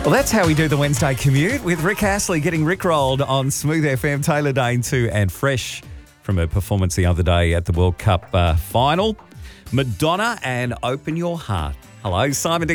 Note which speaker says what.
Speaker 1: Well, that's how we do the Wednesday commute with Rick Astley getting rickrolled on Smooth FM. Taylor Dane too, and fresh from her performance the other day at the World Cup final. Madonna and Open Your Heart. Hello, Simon